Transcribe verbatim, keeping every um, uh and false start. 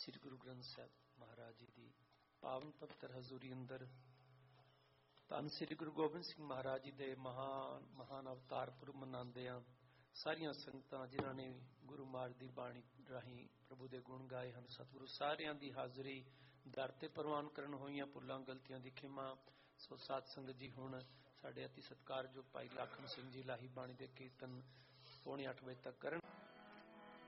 ਸ੍ਰੀ ਗੁਰੂ ਗ੍ਰੰਥ ਸਾਹਿਬ ਮਹਾਰਾਜ ਜੀ ਦੀ ਪਾਵਨ ਪਵਿੱਤਰ ਹਜ਼ੂਰੀ ਅੰਦਰ ਧੰਨ ਸ੍ਰੀ ਗੁਰੂ ਗੋਬਿੰਦ ਸਿੰਘ ਮਹਾਰਾਜ ਜੀ ਦੇ ਮਹਾਨ ਮਹਾਨ ਅਵਤਾਰ ਪੁਰਬ ਮਨਾਉਂਦੇ ਹਾਂ। ਸਾਰੀਆਂ ਸੰਗਤਾਂ ਜਿਨ੍ਹਾਂ ਨੇ ਗੁਰੂ ਮਹਾਰਾਜ ਦੀ ਬਾਣੀ ਰਾਹੀਂ ਪ੍ਰਭੂ ਦੇ ਗੁਣ ਗਾਏ ਹਨ, ਸਤਿਗੁਰੂ ਸਾਰਿਆਂ ਦੀ ਹਾਜ਼ਰੀ ਦਰ ਤੇ ਪ੍ਰਵਾਨ ਕਰਨ ਹੋਈਆਂ, ਭੁੱਲਾਂ ਗਲਤੀਆਂ ਦੀ ਖਿਮਾ। ਸੋ ਸਾਧ ਸੰਗਤ ਜੀ, ਹੁਣ ਸਾਡੇ ਅਤੀ ਸਤਿਕਾਰਯੋਗ ਭਾਈ ਲਖਨ ਸਿੰਘ ਜੀ ਲਾਹੀ ਬਾਣੀ ਦੇ ਕੀਰਤਨ ਪੌਣੇ ਅੱਠ ਵਜੇ ਤੱਕ ਕਰਨ।